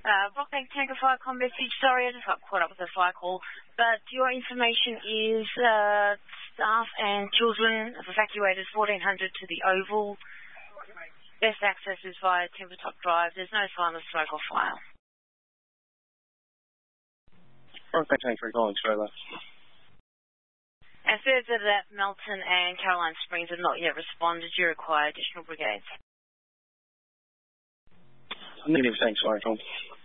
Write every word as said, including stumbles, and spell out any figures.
Uh, Rockbank Tango Fire Com message. Sorry, I just got caught up with a fire call. But your information is uh, staff and children have evacuated fourteen hundred to the Oval. Best access is via Timbertop Drive. There's no sign of smoke or fire. Rockbank Tango calling Australia. And further that Melton and Caroline Springs have not yet responded. Do you require additional brigades? Negative, thanks, sorry, Tom.